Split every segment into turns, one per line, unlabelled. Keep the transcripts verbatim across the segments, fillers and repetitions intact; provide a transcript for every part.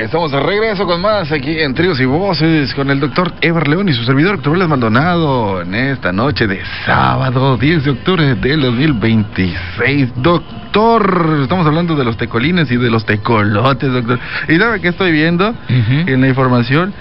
estamos de regreso con más aquí en Tríos y Voces con el doctor Ever León y su servidor doctor Les Maldonado en esta noche de sábado diez de octubre del dos mil veintiséis. Doctor, estamos hablando de los tecolines y de los tecolotes, doctor. ¿Y sabe qué estoy viendo uh-huh. en la información?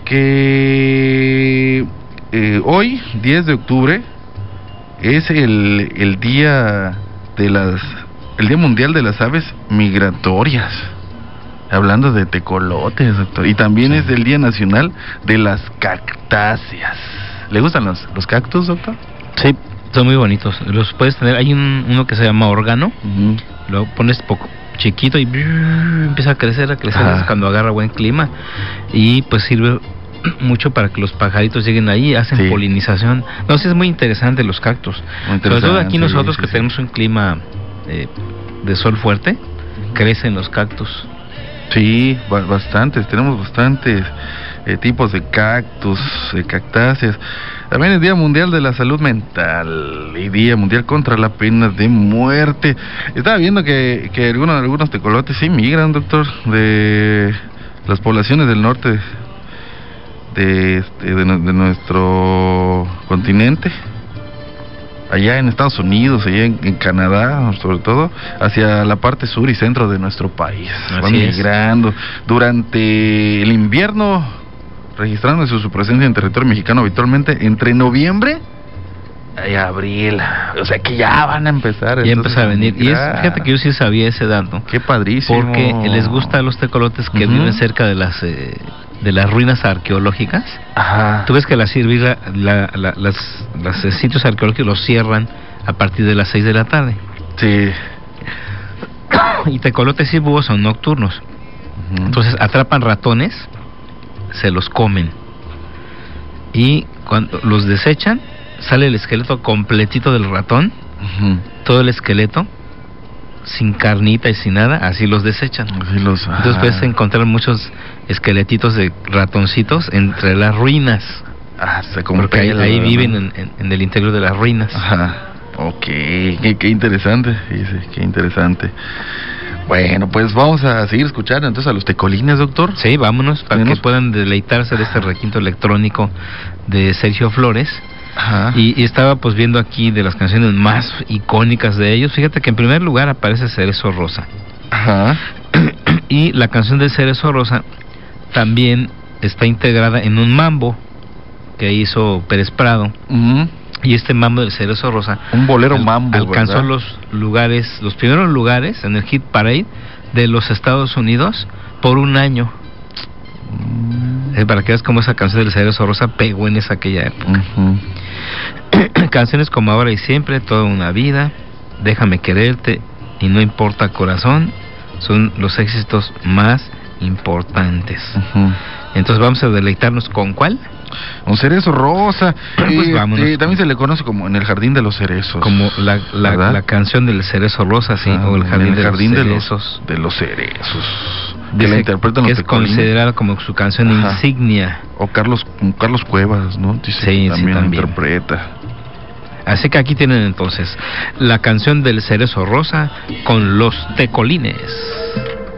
Que eh, hoy, diez de octubre, es el, el día de las el Día Mundial de las Aves Migratorias. Hablando de tecolotes, doctor. Y también sí. es el Día Nacional de las Cactáceas. ¿Le gustan los, los cactus, doctor?
Sí, son muy bonitos. Los puedes tener. Hay un, uno que se llama órgano. Uh-huh. Lo pones poco chiquito y empieza a crecer, a crecer es cuando agarra buen clima. Y pues sirve mucho para que los pajaritos lleguen ahí, hacen sí. polinización. No sé, es muy interesante los cactus. Sobre todo aquí nosotros sí, sí, que sí. tenemos un clima eh, de sol fuerte, crecen los cactus.
Sí, bastantes, tenemos bastantes eh, tipos de cactus, de cactáceas. También es Día Mundial de la Salud Mental y Día Mundial contra la Pena de Muerte. Estaba viendo que, que algunos, algunos tecolotes sí migran, doctor, de las poblaciones del norte de, de, de, de nuestro continente, allá en Estados Unidos, allá en, en Canadá, sobre todo, hacia la parte sur y centro de nuestro país. Así van migrando. Es. Durante el invierno, registrándose su presencia en territorio mexicano habitualmente entre noviembre y abril. O sea que ya van a empezar.
Ya empezar a venir. Y es, fíjate que yo sí sabía ese dato.
Qué padrísimo.
Porque les gusta a los tecolotes que uh-huh. viven cerca de las... Eh, de las ruinas arqueológicas. Ajá. Tú ves que las, la, la, la, las, los sitios arqueológicos los cierran a partir de las seis de la tarde.
Sí.
Y tecolotes y búhos son nocturnos. Uh-huh. Entonces atrapan ratones, se los comen. Y cuando los desechan, sale el esqueleto completito del ratón, uh-huh. todo el esqueleto, sin carnita y sin nada, así los desechan.
Así los,
Entonces puedes encontrar muchos esqueletitos de ratoncitos entre las ruinas.
Ah, se
porque ahí, ahí viven en, en, en el interior de las ruinas.
Ajá. Ok, qué, qué interesante, sí, sí, qué interesante. Bueno, pues vamos a seguir escuchando entonces a los tecolines, doctor.
Sí, vámonos, para ¿Tenemos? que puedan deleitarse de este requinto electrónico de Sergio Flores. Ajá. Y, y estaba pues viendo aquí de las canciones más icónicas de ellos. Fíjate que en primer lugar aparece Cerezo Rosa. Ajá. Y la canción de Cerezo Rosa también está integrada en un mambo que hizo Pérez Prado. Uh-huh. Y este mambo del Cerezo Rosa,
un bolero al, mambo,
alcanzó ¿verdad? los lugares, los primeros lugares en el Hit Parade de los Estados Unidos por un año. Uh-huh. Para que veas cómo esa canción del Cerezo Rosa pegó en esa aquella época. Uh-huh. Canciones como Ahora y Siempre, Toda una Vida, Déjame Quererte y No Importa Corazón son los éxitos más importantes. Uh-huh. Entonces vamos a deleitarnos con ¿cuál?
Un Cerezo Rosa.
Pues eh, vámonos.
Eh, también se le conoce como En el Jardín de los Cerezos.
Como la, la, la canción del Cerezo Rosa, sí, ah, o El Jardín, el de, jardín los de los
de los Cerezos.
Que la interpretan los tecolines. Es considerada como su canción Ajá. insignia.
O Carlos Carlos Cuevas, ¿no? Dice
sí,
también,
sí, también
interpreta.
Así que aquí tienen entonces la canción del Cerezo Rosa con los tecolines.